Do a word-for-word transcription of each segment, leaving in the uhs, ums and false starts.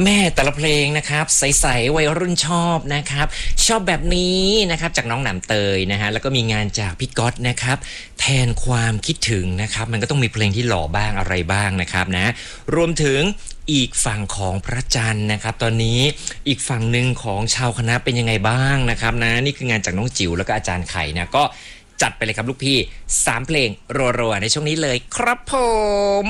แม่แต่ละเพลงนะครับใสๆวัยรุ่นชอบนะครับชอบแบบนี้นะครับจากน้องหนำเตยนะฮะแล้วก็มีงานจากพี่ก๊อตนะครับแทนความคิดถึงนะครับมันก็ต้องมีเพลงที่หล่อบ้างอะไรบ้างนะครับนะรวมถึงอีกฝั่งของพระจันทร์นะครับตอนนี้อีกฝั่งหนึ่งของชาวคณะเป็นยังไงบ้างนะครับนะนี่คืองานจากน้องจิ๋วแล้วก็อาจารย์ไข่นะก็จัดไปเลยครับลูกพี่สามเพลงรัวๆในช่วงนี้เลยครับผม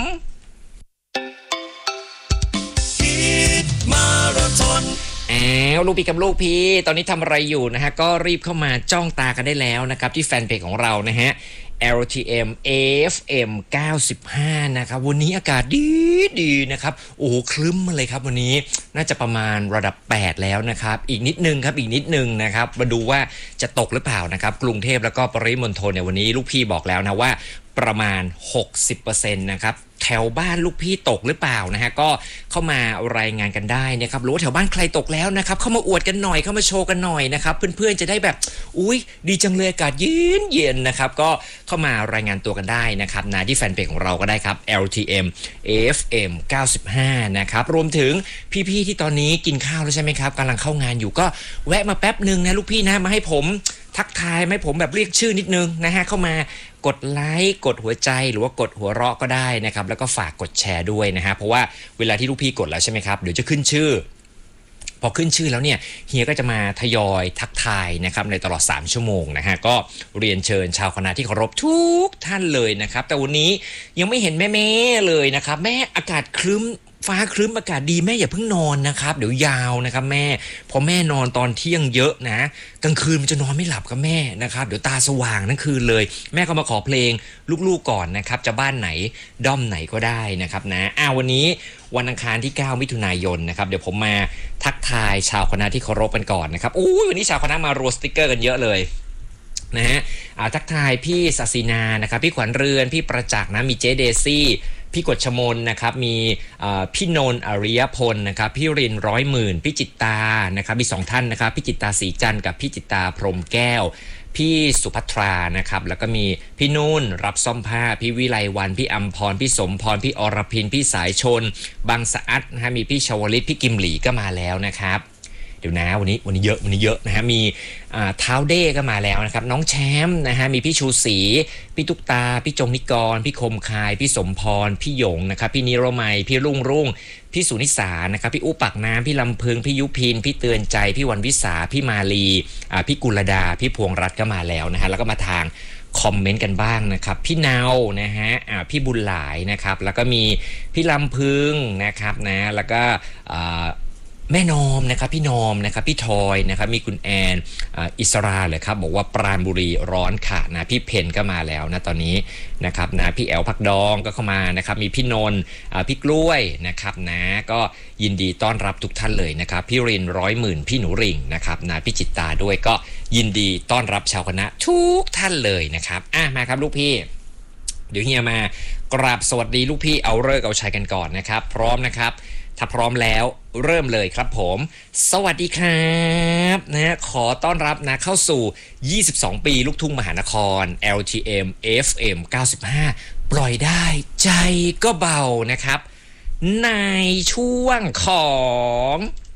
มาราธอนอ้าวลูกพี่กับลูกพี่ตอนนี้ทำอะไรอยู่นะฮะก็รีบเข้ามาจ้องตากันได้แล้วนะครับที่แฟนเพจของเรานะฮะ แอล ที เอ็ม เอ เอฟ เอ็ม เก้าสิบห้านะครับวันนี้อากาศดีดีนะครับโอ้โหคลึ้มมาเลยครับวันนี้น่าจะประมาณระดับแปดแล้วนะครับอีกนิดนึงครับอีกนิดนึงนะครับมาดูว่าจะตกหรือเปล่านะครับกรุงเทพแล้วก็ปริมณฑลเนี่ยวันนี้ลูกพี่บอกแล้วนะว่าประมาณ หกสิบเปอร์เซ็นต์ นะครับแถวบ้านลูกพี่ตกหรือเปล่านะฮะก็เข้ามารายงานกันได้นะครับหรือว่าแถวบ้านใครตกแล้วนะครับเข้ามาอวดกันหน่อยเข้ามาโชว์กันหน่อยนะครับเพื่อนๆจะได้แบบอุ๊ยดีจังเลยอากาศเย็นเย็นนะครับก็เข้ามารายงานตัวกันได้นะครับนะที่แฟนเพจของเราก็ได้ครับ แอล ที เอ็ม เอ เอฟ เอ็ม เก้าสิบห้านะครับรวมถึงพี่ๆที่ตอนนี้กินข้าวแล้วใช่ไหมครับกำลังเข้างานอยู่ก็แวะมาแป๊บนึงนะลูกพี่นะมาให้ผมทักทายให้ผมแบบเรียกชื่อนิดนึงนะฮะเข้ามากดไลค์กดหัวใจหรือว่ากดหัวเราะก็ได้นะครับแล้วก็ฝากกดแชร์ด้วยนะฮะเพราะว่าเวลาที่ลูกพี่กดแล้วใช่ไหมครับเดี๋ยวจะขึ้นชื่อพอขึ้นชื่อแล้วเนี่ยเฮียก็จะมาทยอยทักทายนะครับในตลอดสามชั่วโมงนะฮะก็เรียนเชิญชาวคณะที่เคารพทุกท่านเลยนะครับแต่วันนี้ยังไม่เห็นแม่ๆเลยนะครับแม่อากาศครึ้มฟ้าครึ้มอากาศดีแม่อย่าเพิ่งนอนนะครับเดี๋ยวยาวนะครับแม่พอแม่นอนตอนเที่ยงเยอะนะกลางคืนมันจะนอนไม่หลับกับแม่นะครับเดี๋ยวตาสว่างทั้งคืนเลยแม่ก็มาขอเพลงลูกๆก่อนนะครับจะบ้านไหนด้อมไหนก็ได้นะครับนะอ้าววันนี้วันอังคารที่เก้ามิถุนายนนะครับเดี๋ยวผมมาทักทายชาวคณะที่เคารพกันก่อนนะครับอู้วันนี้ชาวคณะมารัวสติ๊กเกอร์กันเยอะเลยนะฮะทักทายพี่ศศินานะครับพี่ขวัญเรือนพี่ประจักษ์นะมีเจเดซี่พี่กฎชมนนะครับมีพี่นนท์อริยพลนะครับพี่รินร้อยหมื่นพี่จิตตานะครับมีสองท่านนะครับพี่จิตตาศรีจันทร์กับพี่จิตตาพรหมแก้วพี่สุภัทรานะครับแล้วก็มีพี่นุ่นรับซ่อมผ้าพี่วิไลวันพี่อัมพรพี่สมพรพี่อรพินพี่สายชนบางสะอัดนะฮะมีพี่ชวลิตพี่กิมหลีก็มาแล้วนะครับเดี๋ยวนะวันนี้วันนี้เยอะวันนี้เยอะนะฮะมีเท้าเด้ก็มาแล้วนะครับน้องแชมป์นะฮะมีพี่ชูศรีพี่ตุ๊กตาพี่จงนิกรพี่คมคายพี่สมพรพี่หยงนะครับพี่นิโรมัยพี่รุ่งรุ่งพี่สุนิสานะครับพี่อุปักน้ำพี่ลำพึงพี่ยุพินพี่เตือนใจพี่วันวิสาพี่มาลีพี่กุลดาพี่พวงรัตน์ก็มาแล้วนะฮะแล้วก็มาทางคอมเมนต์กันบ้างนะครับพี่นาวนะฮะพี่บุญหลายนะครับแล้วก็มีพี่ลำพึงนะครับนะแล้วก็แม่นอมนะครับพี่นอมนะครับพี่ทอยนะครับมีคุณแอนอิสราเลยครับบอกว่าปราณบุรีร้อนค่ะนะพี่เพนก็มาแล้วนะตอนนี้นะครับนะพี่แอลพักดองก็เข้ามานะครับมีพี่นนท์พี่กล้วยนะครับนะก็ยินดีต้อนรับทุกท่านเลยนะครับพี่รินร้อยหมื่นพี่หนูริ่งนะครับนะพี่จิตตาด้วยก็ยินดีต้อนรับชาวคณะทุกท่านเลยนะครับอ่ะมาครับลูกพี่เดี๋ยวเฮียมากราบสวัสดีลูกพี่เอาเลิกเอาชัยกันก่อนนะครับพร้อมนะครับถ้าพร้อมแล้วเริ่มเลยครับผมสวัสดีครับนะขอต้อนรับนะเข้าสู่ยี่สิบสองปีลูกทุ่งมหานคร แอล ที เอ็ม เอฟ เอ็ม เก้าสิบห้าปล่อยได้ใจก็เบานะครับในช่วงของ